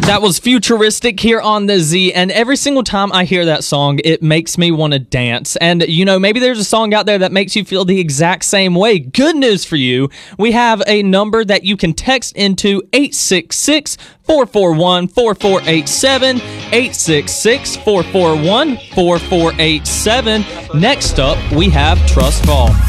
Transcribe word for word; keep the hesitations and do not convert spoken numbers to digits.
That was Futuristic here on the Z, and every single time I hear that song, it makes me want to dance. And, you know, maybe there's a song out there that makes you feel the exact same way. Good news for you. We have a number that you can text into eight six six, four four one, four four eight seven, eight six six, four four one, four four eight seven. Next up, we have Trust Fall.